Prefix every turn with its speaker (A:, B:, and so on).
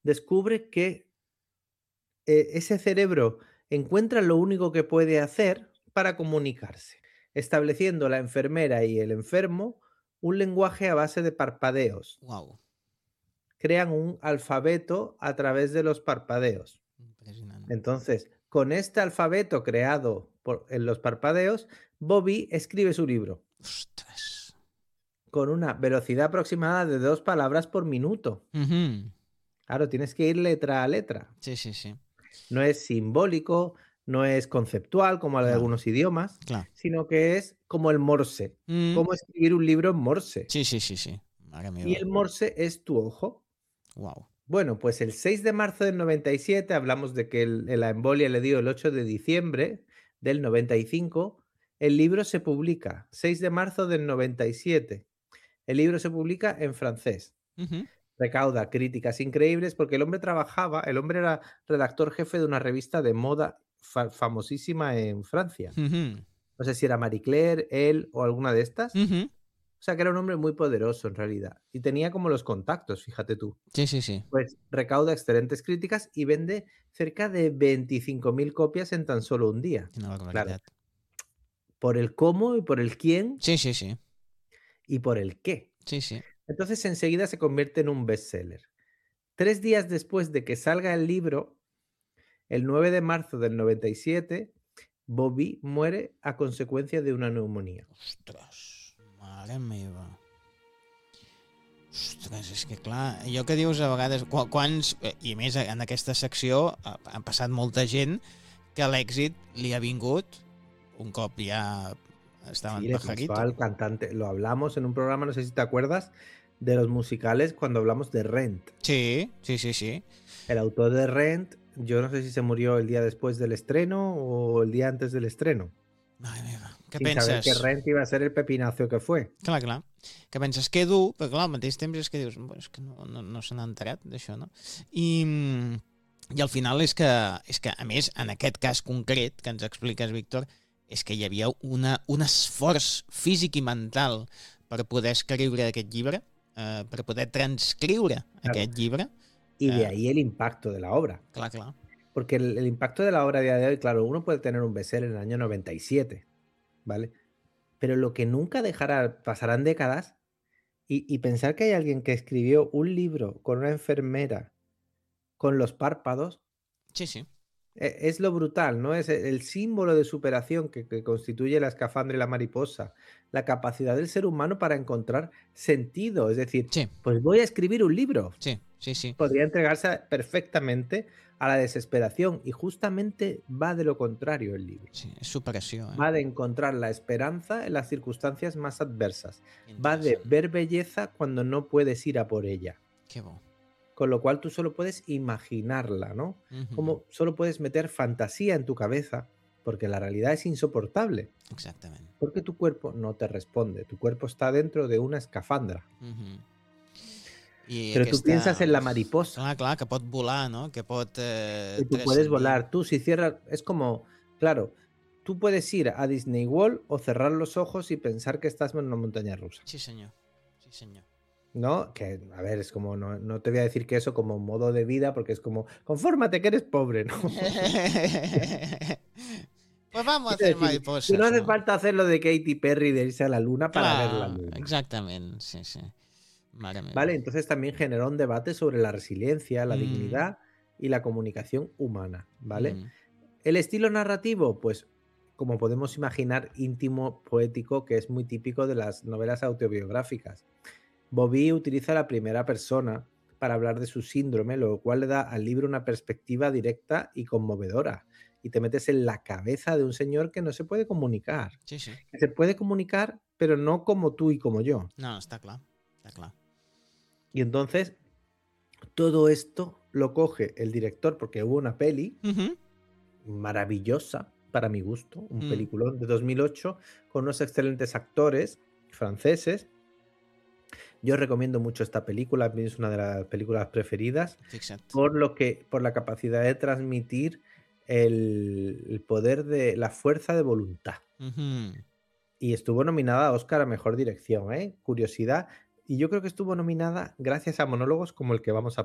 A: descubre que ese cerebro encuentra lo único que puede hacer para comunicarse, estableciendo la enfermera y el enfermo un lenguaje a base de parpadeos.
B: Uau,
A: Crean un alfabeto a través de los parpadeos.
B: impressionant.
A: Entonces, con este alfabeto creado en los parpadeos, Bobby escribe su libro
B: Ostres!
A: con una velocidad aproximada de 2 palabras por minuto.
B: Mhm.
A: Claro, tienes que ir letra a letra.
B: Sí, sí, sí.
A: No es simbólico, no es conceptual como el de
B: Clar,
A: algunos idiomas,
B: clar.
A: sino que es como el Morse.
B: Mm.
A: Cómo escribir un libro en Morse.
B: Sí, sí, sí, sí. Mare
A: Y
B: meva.
A: el Morse es tu ojo.
B: Uau.
A: Bueno, pues el 6 de marzo del 97, hablamos de que la embolia le dio el 8 de diciembre del 95, el libro se publica, 6 de marzo del 97. El libro se publica en francés.
B: Mhm.
A: Recauda críticas increíbles porque el hombre era redactor jefe de una revista de moda famosísima en Francia.
B: Mhm.
A: No sé si era Marie Claire, él o alguna de estas.
B: Mhm.
A: O sea que era un hombre muy poderoso en realidad. Y tenía como los contactos, fíjate tú.
B: Sí, sí, sí.
A: Pues recauda excelentes críticas y vende cerca de 25.000 copias en tan solo un día.
B: Quina
A: Claro,
B: barbaritat.
A: por el cómo y por el quién
B: Sí, sí, sí.
A: y por el qué.
B: Sí, sí.
A: Entonces enseguida se convierte en un bestseller. 3 días después de que salga el libro, el 9 de marzo del 97, Bobby muere a consecuencia de una neumonía.
B: Ostres, mare meva. Ostres, és que clar, allò que dius a vegades, quants, i a més en aquesta secció han passat molta gent que l'èxit li ha vingut un cop ja
A: Sí,
B: estaven
A: le pasó
B: pajarito.
A: al cantante. Lo hablamos en un programa, no sé si te acuerdas, de los musicales cuando hablamos de Rent.
B: Sí, sí, sí, sí.
A: El autor de Rent, yo no sé si se murió el día después del estreno o el día antes del estreno,
B: Mare meva, què
A: sin saber que
B: penses?
A: Rent iba a ser el pepinazo que fue.
B: Clar, clar. Que penses que dur, però clar, al mateix temps és que dius, bueno, és que no se n'ha enterat d'això, no? I al final és que, a més, en aquest cas concret que ens expliques, Víctor, és que hi havia un esforç físic i mental per poder escriure aquest llibre, per poder transcriure
A: Claro.
B: aquest llibre.
A: Y de ahí el impacto de la obra.
B: Clar, clar.
A: Porque el impacto de la obra a día de hoy, claro, uno puede tener un bestseller en el año 97, ¿vale? Pero lo que nunca dejará, pasarán décadas, y pensar que hay alguien que escribió un libro con una enfermera con los párpados,
B: Sí, sí.
A: es lo brutal, ¿no? Es el símbolo de superación que constituye la escafandra y la mariposa, la capacidad del ser humano para encontrar sentido. Es decir,
B: Sí,
A: pues voy a escribir un libro.
B: sí, sí, sí.
A: Podría entregarse perfectamente a la desesperación y justamente va de lo contrario el libro.
B: Sí, és superació,
A: Va de encontrar la esperanza en las circunstancias más adversas. Va de
B: Interessant.
A: ver belleza cuando no puedes ir a por ella.
B: Que bo.
A: Con lo cual tú solo puedes imaginarla, ¿no? Como solo puedes meter fantasía en tu cabeza, porque la realidad es insoportable,
B: Exactament.
A: porque tu cuerpo no te responde, tu cuerpo está dentro de una escafandra,
B: I
A: pero tú piensas
B: aquesta...
A: en la mariposa,
B: Clar, clar, que pot volar, no? Que pot
A: que tú puedes
B: transcendir.
A: volar, tú si cierras, es como, claro, tú puedes ir a Disney World o cerrar los ojos y pensar que estás en una montaña rusa,
B: Sí, senyor. Sí, senyor.
A: ¿no? Que, a ver, es como, no te voy a decir que eso como modo de vida, porque es como, confórmate que eres pobre, ¿no?
B: Pues vamos a
A: Quiero
B: hacer
A: decir, que no
B: mariposas,
A: hace
B: ¿no?
A: falta hacer lo de Katy Perry de irse a la luna para ver la
B: Clar,
A: luna,
B: exactament, sí, sí. Mare meva.
A: ¿vale? Entonces también generó un debate sobre la resiliencia, la
B: Mm,
A: dignidad y la comunicación humana, ¿vale?
B: mm,
A: El estilo narrativo, pues como podemos imaginar, íntimo, poético, que es muy típico de las novelas autobiográficas. Bobby utiliza la primera persona para hablar de su síndrome, lo cual le da al libro una perspectiva directa y conmovedora. Y te metes en la cabeza de un señor que no se puede comunicar.
B: sí, sí.
A: Que se puede comunicar, pero no como tú y como yo.
B: No, està clar, està clar.
A: Y entonces, todo esto lo coge el director, porque hubo una peli
B: Mhm.
A: maravillosa, para mi gusto, un
B: Mm,
A: peliculón de 2008, con unos excelentes actores franceses. Yo recomiendo mucho esta película, a mí es una de las películas preferidas,
B: fixa't.
A: por la capacidad de transmitir el poder de la fuerza de voluntad.
B: Mhm.
A: Y estuvo nominada a Oscar a Mejor Dirección, ¿eh? Curiosidad. Y yo creo que estuvo nominada gracias a monólogos como el que vamos a